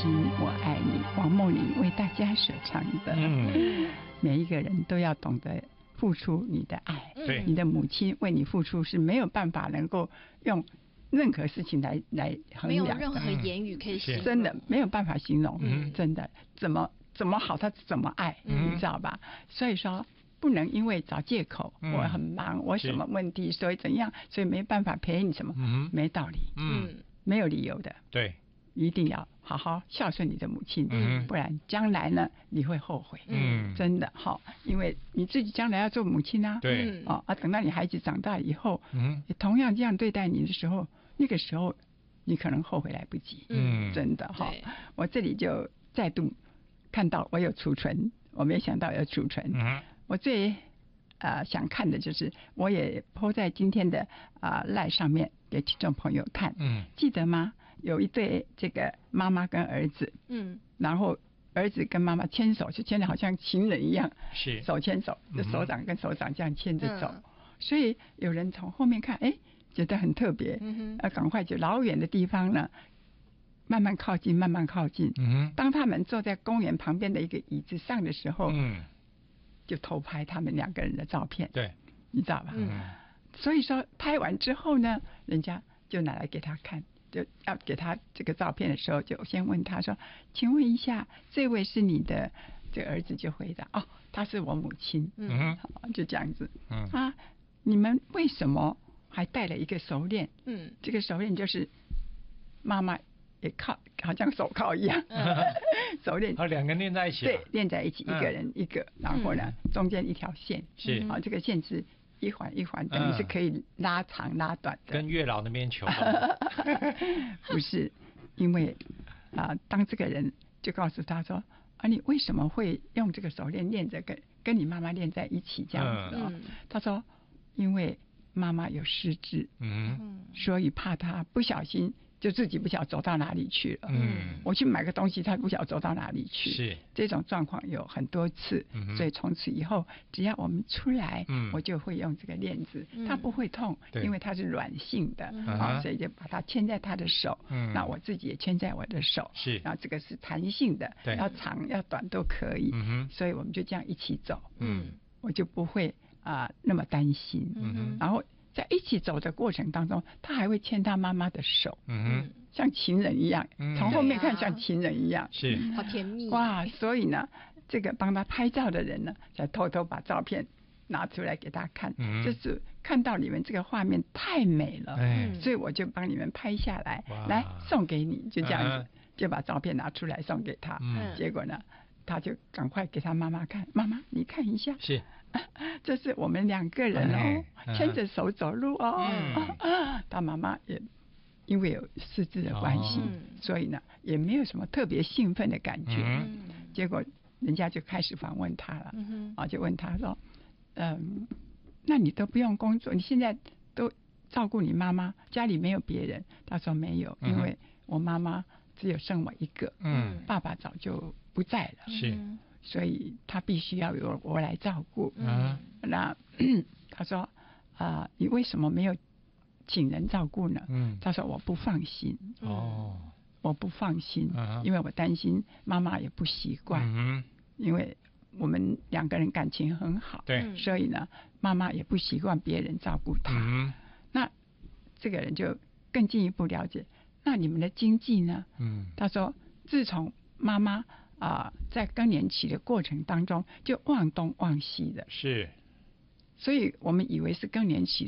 亲，我爱你，王梦麟为大家所唱的。每一个人都要懂得付出你的爱。 对， 你的母亲为你付出是没有办法能够用任何事情来衡量的， 没有任何言语可以形容， 真的没有办法形容。真的怎么好，他怎么爱，你知道吧？所以说。不能因为找借口，我很忙，我什么问题，所以怎样，所以没办法陪你什么，没道理，没有理由的。 对， 一定要好好孝顺你的母亲，不然将来呢你会后悔。真的哈，因为你自己将来要做母亲啊。 对， 等到你孩子长大以后，也同样这样对待你的时候，那个时候你可能后悔来不及。真的哈，我这里就再度看到我有储存，我没想到有储存。我最想看的就是，我也po在今天的赖上面给听众朋友看。记得吗？有一对这个妈妈跟儿子，然后儿子跟妈妈牵手，就牵得好像情人一样， 是手牵手，就手掌跟手掌这样牵着走。所以有人从后面看，觉得很特别，赶快就老远的地方呢。慢慢靠近，慢慢靠近。当他们坐在公园旁边的一个椅子上的时候，就偷拍他们两个人的照片。 对， 你知道吧？所以说拍完之后呢，人家就拿来给他看，就要给他这个照片的时候，就先问他说：“请问一下，这位是你的？”这个儿子就回答：“哦，她是我母亲。”就这样子。你们为什么还戴了一个手链？这个手链就是妈妈。也好像手铐一样，手链， 两个人连在一起， 对，连在一起，一个人一个，然后呢，中间一条线， 是， 这个线是一环一环，等于是可以拉长拉短的。 跟月老那边求， 不是，因为当这个人就告诉他说，你为什么会用这个手链链着跟你妈妈链在一起这样子他说，因为妈妈有失智，所以怕她不小心。就自己不晓得走到哪里去了。我去买个东西，他不晓得走到哪里去。 是这种状况有很多次，所以从此以后，只要我们出来，我就会用这个链子，它不会痛，因为它是软性的，所以就把它牵在他的手。那我自己也牵在我的手。 是， 然后这个是弹性的，要长要短都可以。所以我们就这样一起走。我就不会那么担心。然后。在一起走的过程当中，他还会牵他妈妈的手，像情人一样，从后面看像情人一样， 是好甜蜜哇！所以呢，这个帮他拍照的人呢，才偷偷把照片拿出来给他看，就是看到你们这个画面太美了，所以我就帮你们拍下来，来送给你，就这样子，就把照片拿出来送给他。结果呢，他就赶快给他妈妈看，妈妈你看一下， 是。 这是我们两个人牵着手走路他妈妈也因为有失智的关系，所以呢也没有什么特别兴奋的感觉。结果人家就开始访问他了，就问他说：“那你都不用工作，你现在都照顾你妈妈，家里没有别人？”他说：“没有，因为我妈妈只有生我一个，爸爸早就不在了。” 是。 所以他必须要由我来照顾。那他说你为什么没有请人照顾呢？他说我不放心。我不放心，因为我担心妈妈也不习惯。因为我们两个人感情很好， 对， 所以呢，妈妈也不习惯别人照顾她。那这个人就更进一步了解，那你们的经济呢？他说自从妈妈。在更年期的过程当中，就忘东忘西的， 是， 所以我们以为是更年期。